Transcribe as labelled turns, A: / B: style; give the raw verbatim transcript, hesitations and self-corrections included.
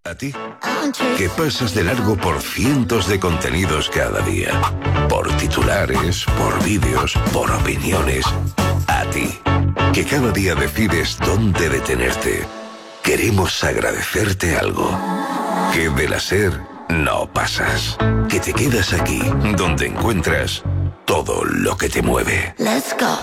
A: A ti, que pasas de largo por cientos de contenidos cada día. Por titulares, por vídeos, por opiniones. A ti, que cada día decides dónde detenerte. Queremos agradecerte algo. Que de la SER no pasas. Que te quedas aquí, donde encuentras todo lo que te mueve.
B: Let's go.